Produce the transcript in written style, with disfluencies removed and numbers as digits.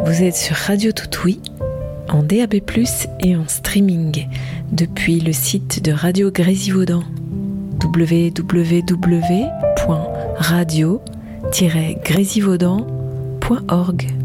Vous êtes sur Radio Toutouille, en DAB+, et en streaming, depuis le site de Radio Grésivaudan, www.radio-grésivaudan.org.